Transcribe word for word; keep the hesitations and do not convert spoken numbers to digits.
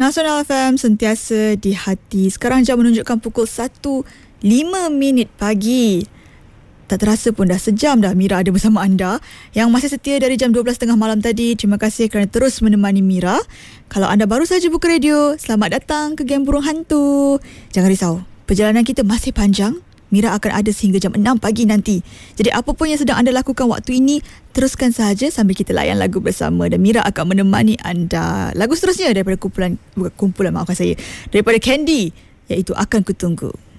Nasional F M sentiasa di hati. Sekarang jam menunjukkan pukul satu lima minit pagi. Tak terasa pun dah sejam dah Mira ada bersama anda. Yang masih setia dari jam dua belas tiga puluh malam tadi, terima kasih kerana terus menemani Mira. Kalau anda baru saja buka radio, selamat datang ke Geng Burung Hantu. Jangan risau, perjalanan kita masih panjang. Mira akan ada sehingga jam enam pagi nanti. Jadi apa pun yang sedang anda lakukan waktu ini, teruskan sahaja sambil kita layan lagu bersama. Dan Mira akan menemani anda. Lagu seterusnya daripada kumpulan, bukan kumpulan, maafkan saya, daripada Candy, iaitu Akan Ku Tunggu.